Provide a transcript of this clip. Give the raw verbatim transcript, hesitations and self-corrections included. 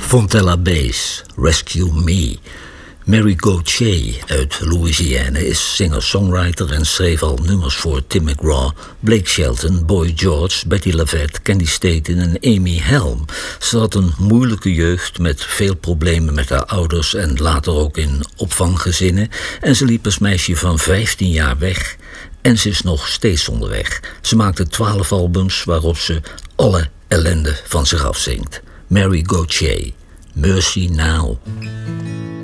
Fontella Bass, Rescue Me. Mary Gauthier uit Louisiana is singer-songwriter en schreef al nummers voor Tim McGraw, Blake Shelton, Boy George, Betty Lavette, Candy Staton en Amy Helm. Ze had een moeilijke jeugd met veel problemen met haar ouders en later ook in opvanggezinnen. En ze liep als meisje van vijftien jaar weg en ze is nog steeds onderweg. Ze maakte twaalf albums waarop ze alle ellende van zich afzingt. Mary Gauthier, Mercy Now.